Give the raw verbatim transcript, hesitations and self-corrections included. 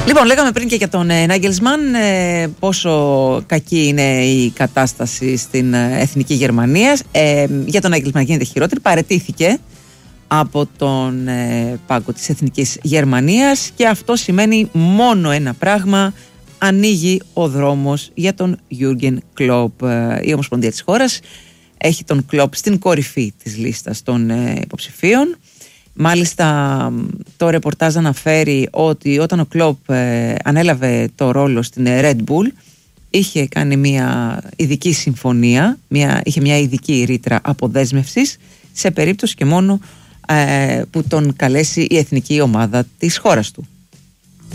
Λοιπόν, λέγαμε πριν και για τον Νάγκελσμαν ε, πόσο κακή είναι η κατάσταση στην ε, εθνική Γερμανία. Ε, για τον Νάγκελσμαν γίνεται χειρότερη. Παραιτήθηκε από τον ε, πάγκο της εθνικής Γερμανίας και αυτό σημαίνει μόνο ένα πράγμα: ανοίγει ο δρόμος για τον Γιούργεν Κλοπ. Ε, η Ομοσπονδία της χώρας έχει τον Κλοπ στην κορυφή της λίστας των ε, υποψηφίων. Μάλιστα το ρεπορτάζ αναφέρει ότι όταν ο Κλοπ ε, ανέλαβε το ρόλο στην Red Bull είχε κάνει μια ειδική συμφωνία, μια, είχε μια ειδική ρήτρα αποδέσμευσης σε περίπτωση και μόνο ε, που τον καλέσει η εθνική ομάδα της χώρας του.